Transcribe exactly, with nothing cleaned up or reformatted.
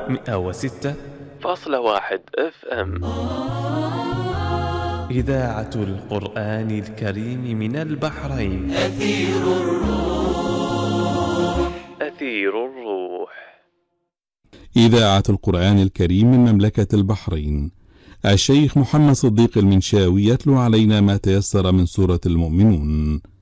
مئة وستة فاصلة واحد اف ام. إذاعة القرآن الكريم من البحرين. أثير الروح. أثير الروح. إذاعة القرآن الكريم من مملكة البحرين. الشيخ محمد صديق المنشاوي يتلو علينا ما تيسر من سورة المؤمنون.